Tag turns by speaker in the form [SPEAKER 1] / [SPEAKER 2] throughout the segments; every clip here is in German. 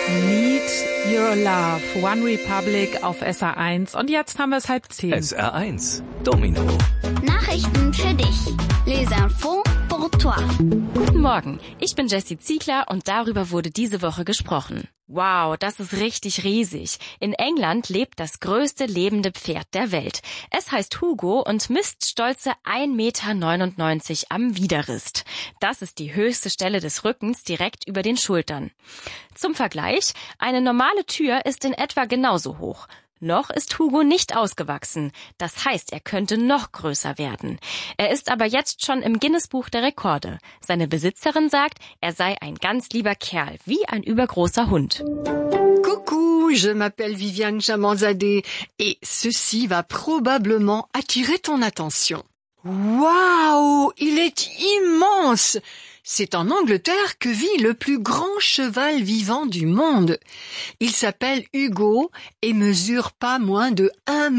[SPEAKER 1] Need Your Love, One Republic auf SR1. Und jetzt haben wir es 9:30.
[SPEAKER 2] SR1, Domino.
[SPEAKER 3] Nachrichten für dich. Les infos pour toi.
[SPEAKER 4] Guten Morgen, ich bin Jessie Ziegler und darüber wurde diese Woche gesprochen. Wow, das ist richtig riesig. In England lebt das größte lebende Pferd der Welt. Es heißt Hugo und misst stolze 1,99 Meter am Widerrist. Das ist die höchste Stelle des Rückens direkt über den Schultern. Zum Vergleich, eine normale Tür ist in etwa genauso hoch. Noch ist Hugo nicht ausgewachsen. Das heißt, er könnte noch größer werden. Er ist aber jetzt schon im Guinness-Buch der Rekorde. Seine Besitzerin sagt, er sei ein ganz lieber Kerl, wie ein übergroßer Hund.
[SPEAKER 5] Coucou, je m'appelle Viviane Chamanzadeh et ceci va probablement attirer ton attention. Waouh, il est immense! C'est en Angleterre que vit le plus grand cheval vivant du monde. Il s'appelle Hugo et mesure pas moins de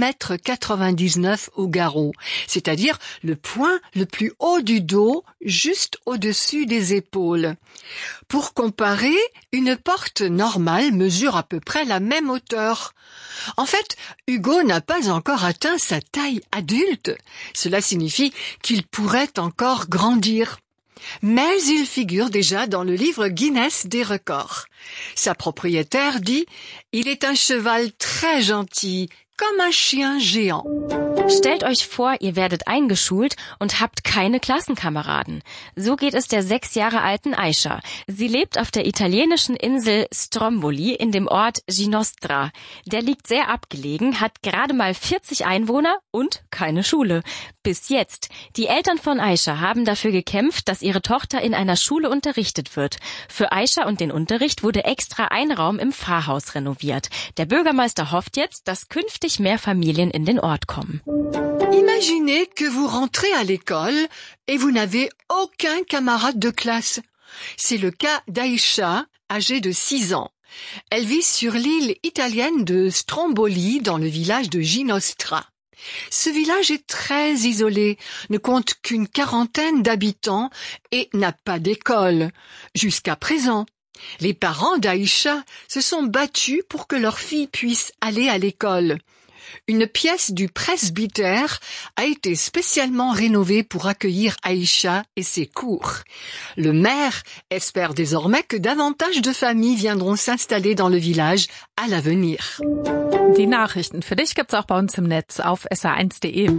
[SPEAKER 5] 1,99 m au garrot, c'est-à-dire le point le plus haut du dos, juste au-dessus des épaules. Pour comparer, une porte normale mesure à peu près la même hauteur. En fait, Hugo n'a pas encore atteint sa taille adulte. Cela signifie qu'il pourrait encore grandir. Mais il figure déjà dans le livre Guinness des records. Sa propriétaire dit « Il est un cheval très gentil, comme un chien géant ».
[SPEAKER 4] Stellt euch vor, ihr werdet eingeschult und habt keine Klassenkameraden. So geht es der 6 Jahre alten Aisha. Sie lebt auf der italienischen Insel Stromboli in dem Ort Ginostra. Der liegt sehr abgelegen, hat gerade mal 40 Einwohner und keine Schule. Bis jetzt. Die Eltern von Aisha haben dafür gekämpft, dass ihre Tochter in einer Schule unterrichtet wird. Für Aisha und den Unterricht wurde extra ein Raum im Pfarrhaus renoviert. Der Bürgermeister hofft jetzt, dass künftig mehr Familien in den Ort kommen.
[SPEAKER 5] Imaginez que vous rentrez à l'école et vous n'avez aucun camarade de classe. C'est le cas d'Aisha, âgée de 6 ans. Elle vit sur l'île italienne de Stromboli, dans le village de Ginostra. Ce village est très isolé, ne compte qu'une 40aine d'habitants et n'a pas d'école. Jusqu'à présent, les parents d'Aisha se sont battus pour que leur fille puisse aller à l'école. Une pièce du presbytère a été spécialement rénovée pour accueillir Aisha et ses cours. Le maire espère désormais que davantage de familles viendront s'installer dans le village à l'avenir.
[SPEAKER 1] Die Nachrichten für dich gibt's auch bei uns im Netz auf sr1.de.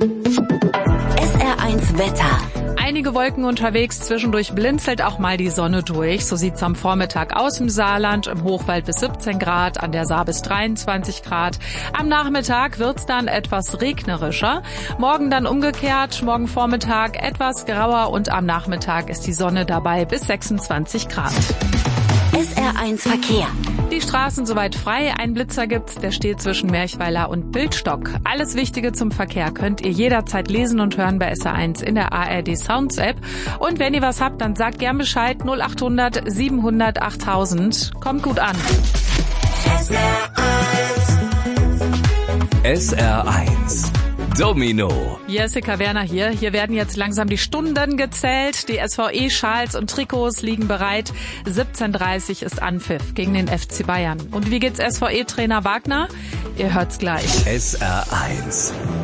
[SPEAKER 3] SR1 Wetter.
[SPEAKER 1] Einige Wolken unterwegs, zwischendurch blinzelt auch mal die Sonne durch. So sieht's am Vormittag aus im Saarland, im Hochwald bis 17 Grad, an der Saar bis 23 Grad. Am Nachmittag wird's dann etwas regnerischer. Morgen dann umgekehrt, morgen Vormittag etwas grauer und am Nachmittag ist die Sonne dabei bis 26 Grad.
[SPEAKER 3] SR1 Verkehr.
[SPEAKER 1] Die Straßen soweit frei, ein Blitzer gibt's, der steht zwischen Merchweiler und Bildstock. Alles Wichtige zum Verkehr könnt ihr jederzeit lesen und hören bei SR1 in der ARD Sounds App. Und wenn ihr was habt, dann sagt gern Bescheid 0800 700 8000. Kommt gut an.
[SPEAKER 2] SR1, Domino.
[SPEAKER 1] Jessica Werner hier. Hier werden jetzt langsam die Stunden gezählt. Die SVE-Schals und Trikots liegen bereit. 17:30 ist Anpfiff gegen den FC Bayern. Und wie geht's SVE-Trainer Wagner? Ihr hört's gleich.
[SPEAKER 2] SR1,